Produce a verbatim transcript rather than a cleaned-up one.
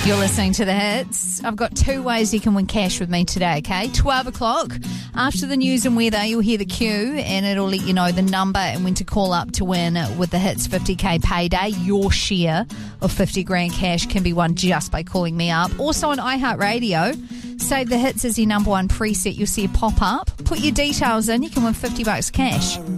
You're listening to The Hits. I've got two ways you can win cash with me today, okay? twelve o'clock, after the news and weather, you'll hear the cue and it'll let you know the number and when to call up to win with the Hits fifty K payday. Your share of fifty grand cash can be won just by calling me up. Also on iHeartRadio, save The Hits as your number one preset. You'll see a pop-up. Put your details in, you can win fifty bucks cash.